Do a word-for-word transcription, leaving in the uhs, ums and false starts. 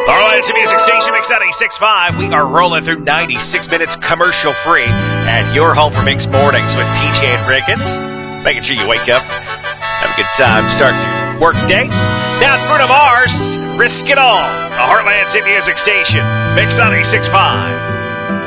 Heartland Music Station, Mix ninety-six point five. We are rolling through ninety-six minutes commercial-free at your home for Mix Mornings with T J and Ricketts. Making sure you wake up, have a good time, start your work day. Now it's Bruno Mars, Risk It All. The Heartland Music Station, Mix ninety-six point five.